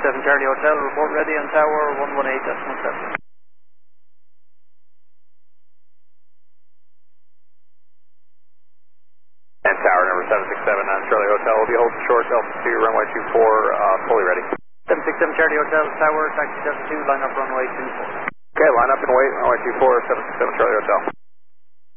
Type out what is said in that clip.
Charlie Hotel, report ready on tower 118.7. And tower number 767 on Charlie Hotel will be holding short, altitude runway 24, fully ready. 767 Charlie Hotel, tower, taxi 72, line up runway 24. Okay, line up and wait, runway 24, 767 Charlie Hotel.